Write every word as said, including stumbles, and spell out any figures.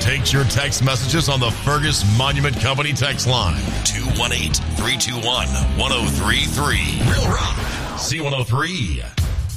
takes your text messages on the Fergus Monument Company text line. two one eight, three two one, one oh three three. Real Rock. C one oh three.